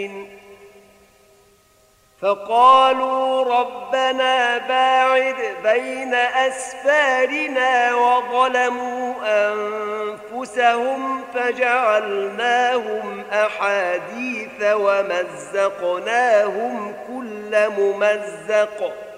فقالوا ربنا باعد بين أسفارنا وظلموا أنفسهم فجعلناهم أحاديث ومزقناهم كل ممزق